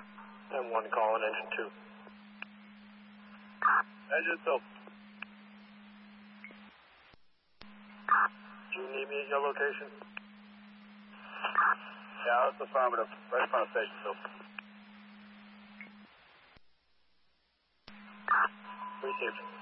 M1 calling engine 2. Engine 2. Do you need me at your location? Yeah, that's affirmative. Right in front of station 2. Received.